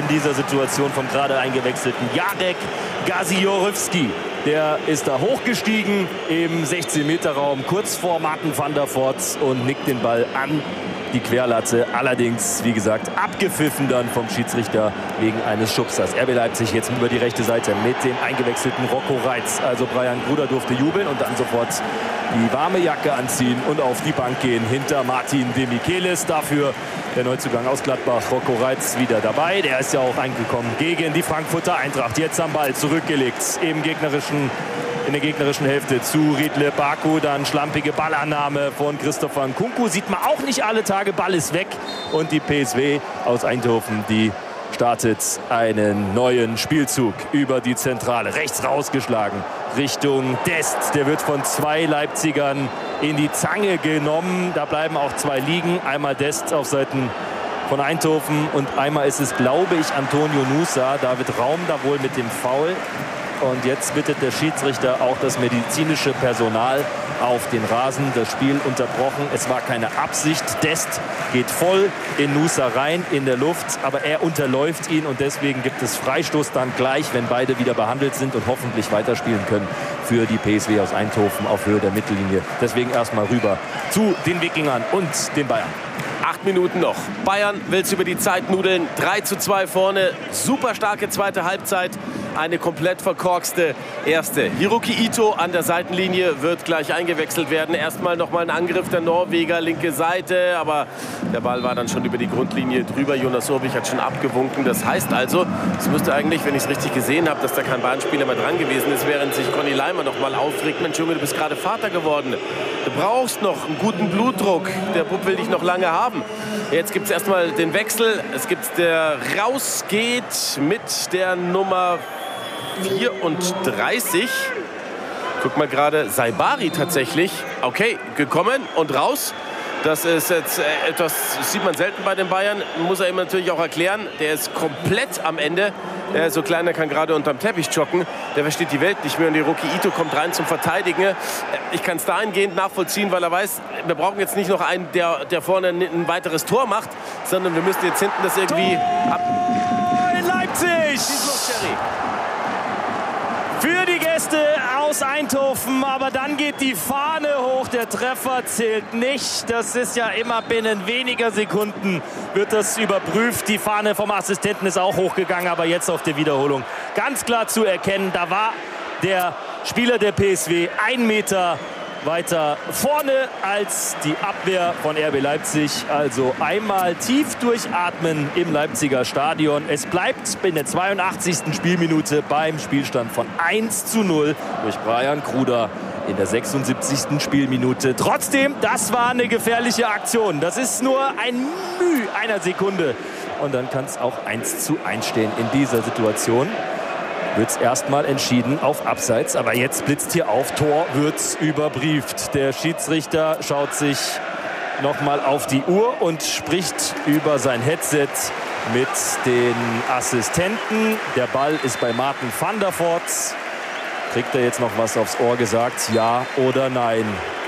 in dieser Situation vom gerade eingewechselten Jarek Gaziorowski. Der ist da hochgestiegen im 16-Meter-Raum, kurz vor Martin van der Voort und nickt den Ball an die Querlatte. Allerdings, wie gesagt, abgepfiffen dann vom Schiedsrichter wegen eines Schubsers. RB Leipzig jetzt über die rechte Seite mit dem eingewechselten Rocco Reitz. Also Brian Gruder durfte jubeln und dann sofort die warme Jacke anziehen und auf die Bank gehen hinter Martin de Michelis. Dafür der Neuzugang aus Gladbach, Rocco Reitz, wieder dabei. Der ist ja auch eingekommen gegen die Frankfurter Eintracht. Jetzt am Ball zurückgelegt in der gegnerischen Hälfte zu Riedle Baku. Dann schlampige Ballannahme von Christopher Nkunku. Sieht man auch nicht alle Tage. Ball ist weg. Und die PSW aus Eindhoven, die startet einen neuen Spielzug über die Zentrale. Rechts rausgeschlagen Richtung Dest. Der wird von 2 Leipzigern in die Zange genommen. Da bleiben auch 2 liegen. Einmal Dest auf Seiten von Eindhoven und einmal ist es, glaube ich, Antonio Nusa. David Raum da wohl mit dem Foul. Und jetzt bittet der Schiedsrichter auch das medizinische Personal auf den Rasen. Das Spiel unterbrochen. Es war keine Absicht. Dest geht voll in Nusa rein in der Luft. Aber er unterläuft ihn und deswegen gibt es Freistoß dann gleich, wenn beide wieder behandelt sind und hoffentlich weiterspielen können für die PSW aus Eindhoven auf Höhe der Mittellinie. Deswegen erstmal rüber zu den Wikingern und den Bayern. 8 Minuten noch. Bayern will es über die Zeit nudeln. 3:2 vorne. Super starke zweite Halbzeit. Eine komplett verkorkste erste. Hiroki Ito an der Seitenlinie wird gleich eingewechselt werden. Erstmal nochmal ein Angriff der Norweger, linke Seite. Aber der Ball war dann schon über die Grundlinie drüber. Jonas Urbich hat schon abgewunken. Das heißt also, es müsste eigentlich, wenn ich es richtig gesehen habe, dass da kein Bahnspieler mehr dran gewesen ist, während sich Conny Leimer nochmal aufregt. Mensch Junge, du bist gerade Vater geworden. Du brauchst noch einen guten Blutdruck. Der Bub will dich noch lange haben. Jetzt gibt es erstmal den Wechsel. Es gibt der rausgeht mit der Nummer 34. Guck mal gerade, Saibari tatsächlich. Okay, gekommen und raus. Das ist jetzt etwas, das sieht man selten bei den Bayern. Muss er ihm natürlich auch erklären. Der ist komplett am Ende. Der ist so klein, der kann gerade unterm Teppich joggen. Der versteht die Welt nicht mehr. Und Hiroki Ito kommt rein zum Verteidigen. Ich kann es dahingehend nachvollziehen, weil er weiß, wir brauchen jetzt nicht noch einen, der vorne ein weiteres Tor macht, sondern wir müssen jetzt hinten das irgendwie ab. In Leipzig! Für die Gäste aus Eindhoven, aber dann geht die Fahne hoch. Der Treffer zählt nicht. Das ist ja immer binnen weniger Sekunden wird das überprüft. Die Fahne vom Assistenten ist auch hochgegangen, aber jetzt auf der Wiederholung ganz klar zu erkennen. Da war der Spieler der PSW 1 Meter weiter vorne als die Abwehr von RB Leipzig. Also einmal tief durchatmen im Leipziger Stadion. Es bleibt in der 82. Spielminute beim Spielstand von 1:0 durch Brian Gruder in der 76. Spielminute. Trotzdem, das war eine gefährliche Aktion. Das ist nur ein Müh einer Sekunde. Und dann kann es auch 1:1 stehen in dieser Situation. Wird es erstmal entschieden auf Abseits. Aber jetzt blitzt hier auf. Tor wird überbrieft. Der Schiedsrichter schaut sich nochmal auf die Uhr und spricht über sein Headset mit den Assistenten. Der Ball ist bei Martin van der Voort. Kriegt er jetzt noch was aufs Ohr gesagt? Ja oder nein?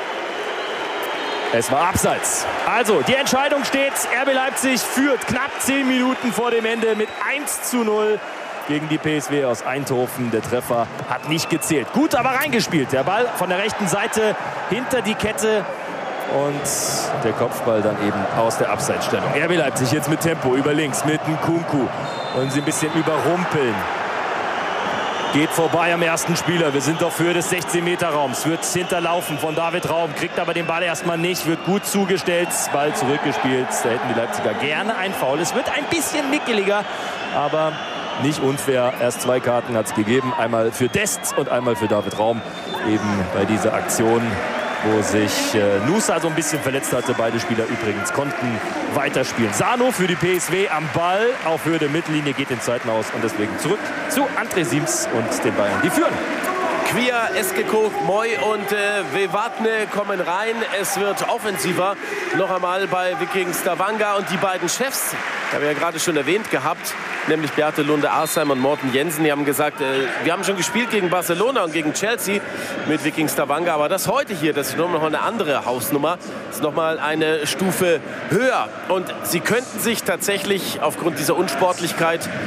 Es war Abseits. Also, die Entscheidung steht. RB Leipzig führt knapp 10 Minuten vor dem Ende mit 1:0. Gegen die PSW aus Eindhoven. Der Treffer hat nicht gezählt. Gut, aber reingespielt. Der Ball von der rechten Seite hinter die Kette. Und der Kopfball dann eben aus der Abseitsstellung. RB Leipzig jetzt mit Tempo über links mit Nkunku. Wollen sie ein bisschen überrumpeln. Geht vorbei am ersten Spieler. Wir sind auf Höhe des 16-Meter-Raums. Wird hinterlaufen von David Raum. Kriegt aber den Ball erstmal nicht. Wird gut zugestellt. Ball zurückgespielt. Da hätten die Leipziger gerne ein Foul. Es wird ein bisschen nickeliger, aber nicht unfair. Erst 2 Karten hat es gegeben. Einmal für Dest und einmal für David Raum. Eben bei dieser Aktion, wo sich Nusa so ein bisschen verletzt hatte. Beide Spieler übrigens konnten weiterspielen. Sano für die PSW am Ball. Auf Höhe der Mittellinie geht den Zeiten aus. Und deswegen zurück zu André Siems und den Bayern. Die führen. Quia, Eskeko, Moy und Wevatne kommen rein. Es wird offensiver. Noch einmal bei Viking Stavanger. Und die beiden Chefs, habe ich ja gerade schon erwähnt gehabt, nämlich Beate Lunde-Arsheim und Morten Jensen, die haben gesagt, wir haben schon gespielt gegen Barcelona und gegen Chelsea mit Viking Stavanger. Aber das heute hier, das ist noch mal eine andere Hausnummer. Das ist noch mal eine Stufe höher. Und sie könnten sich tatsächlich aufgrund dieser Unsportlichkeit